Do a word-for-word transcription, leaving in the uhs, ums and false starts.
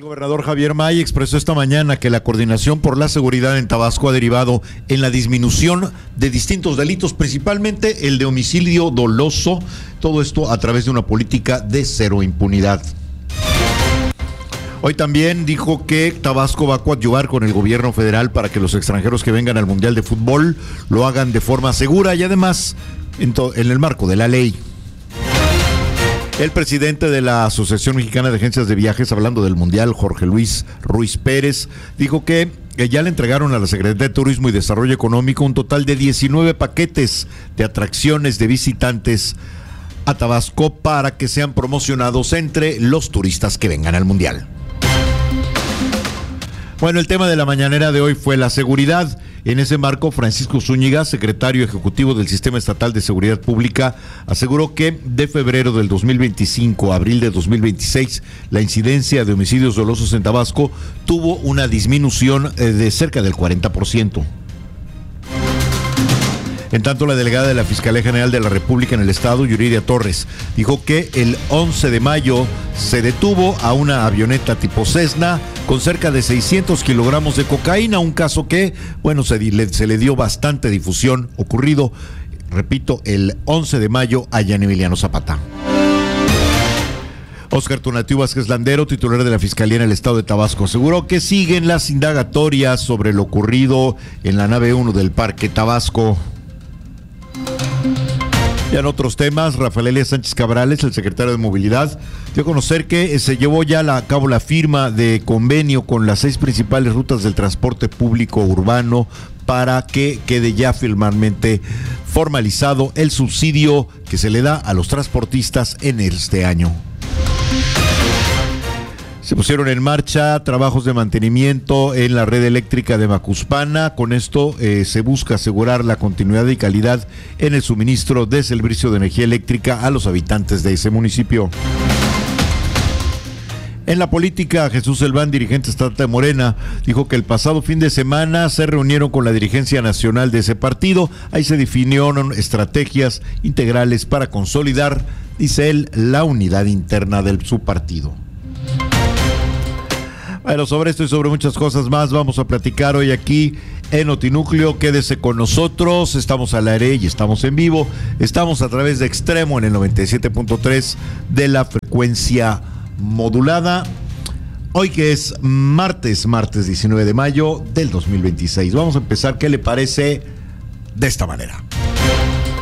gobernador Javier May expresó esta mañana que la coordinación por la seguridad en Tabasco ha derivado en la disminución de distintos delitos, principalmente el de homicidio doloso, todo esto a través de una política de cero impunidad. Hoy también dijo que Tabasco va a coadyuvar con el gobierno federal para que los extranjeros que vengan al Mundial de Fútbol lo hagan de forma segura y además en, to- en el marco de la ley. El presidente de la Asociación Mexicana de Agencias de Viajes, hablando del Mundial, Jorge Luis Ruiz Pérez, dijo que ya le entregaron a la Secretaría de Turismo y Desarrollo Económico un total de diecinueve paquetes de atracciones de visitantes a Tabasco para que sean promocionados entre los turistas que vengan al Mundial. Bueno, el tema de la mañanera de hoy fue la seguridad. En ese marco, Francisco Zúñiga, secretario ejecutivo del Sistema Estatal de Seguridad Pública, aseguró que de febrero del dos mil veinticinco a abril de dos mil veintiséis, la incidencia de homicidios dolosos en Tabasco tuvo una disminución de cerca del cuarenta por ciento. En tanto, la delegada de la Fiscalía General de la República en el Estado, Yuridia Torres, dijo que el once de mayo se detuvo a una avioneta tipo Cessna con cerca de seiscientos kilogramos de cocaína, un caso que, bueno, se, se le dio bastante difusión, ocurrido, repito, el once de mayo allá en Emiliano Zapata. Óscar Tonatiuh Vázquez Landero, titular de la Fiscalía en el Estado de Tabasco, aseguró que siguen las indagatorias sobre lo ocurrido en la nave uno del Parque Tabasco. Ya en otros temas, Rafael Elías Sánchez Cabrales, el secretario de Movilidad, dio a conocer que se llevó ya a cabo la firma de convenio con las seis principales rutas del transporte público urbano para que quede ya firmemente formalizado el subsidio que se le da a los transportistas en este año. Se pusieron en marcha trabajos de mantenimiento en la red eléctrica de Macuspana. Con esto eh, se busca asegurar la continuidad y calidad en el suministro de servicio de energía eléctrica a los habitantes de ese municipio. En la política, Jesús Elván, dirigente estatal de Morena, dijo que el pasado fin de semana se reunieron con la dirigencia nacional de ese partido. Ahí se definieron estrategias integrales para consolidar, dice él, la unidad interna de su partido. Bueno, sobre esto y sobre muchas cosas más vamos a platicar hoy aquí en Notinúcleo. Quédese con nosotros, estamos al aire y estamos en vivo. Estamos a través de Extremo en el noventa y siete punto tres de la frecuencia modulada. Hoy que es martes, martes diecinueve de mayo del dos mil veintiséis. Vamos a empezar, ¿qué le parece? De esta manera.